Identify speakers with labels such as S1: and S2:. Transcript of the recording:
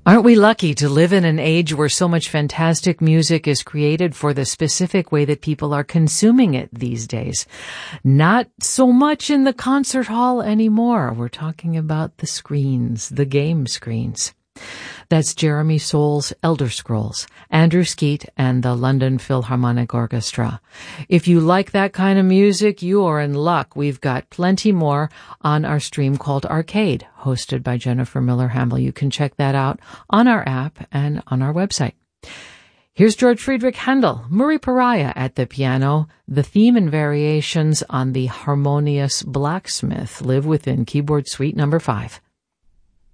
S1: Aren't we lucky to live in an age where so much fantastic music is created for the specific way that people are consuming it these days? Not so much in the concert hall anymore. We're talking about the screens, the game screens. That's Jeremy Soul's Elder Scrolls, Andrew Skeet, and the London Philharmonic Orchestra. If you like that kind of music, you are in luck. We've got plenty more on our stream called Arcade, hosted by Jennifer Miller Hamill. You can check that out on our app and on our website. Here's George Friedrich Handel, Murray Pariah at the piano. The theme and variations on the harmonious Blacksmith live within Keyboard Suite number 5.